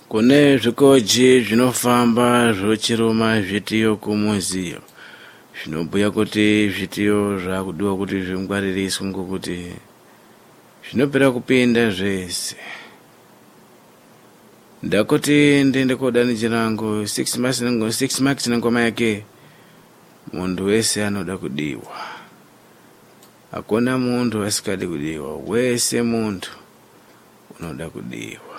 Kune zvikoji zvinofamba zvochiroma zvitiyo kumuziyo. Zvinobhuya kuti zvitiyo zvakudiwa kuti zvingwaririswe ngokuti zvinopera kupinda zvese. Ndakuti ndiende kodani chirango 6 marks nengoma yake. Mundu wese anoda kudiwa. Hakuna mundu asikadi kudiwa. Wese mundu unoda kudiwa.